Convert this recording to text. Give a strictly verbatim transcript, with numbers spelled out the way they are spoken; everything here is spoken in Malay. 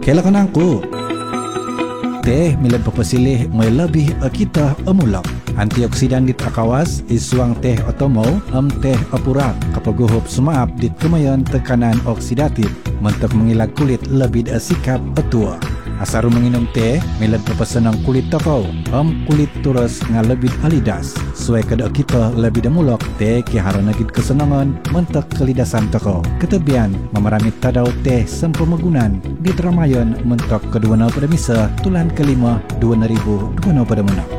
Kailangan aku. Teh milan papasilih may lebih kita amulak. Antioksidan dit akawas isuang teh otomo am teh apurak kapaguhop sumaap dit kemayan tekanan oksidatif mentok mengilag kulit lebih sikap petua. Asaru menginum teh milan papasenang kulit tokau am kulit turus nga lebih alidas. Suai kada kita lebih damulak teh kiharan nagid kesenangan mentok kelidasan tokau. Ketebian memerami tadau teh sempemagunan di Ramayan mentok kedua pada misa tulan kelima dua ribu dua pada menang.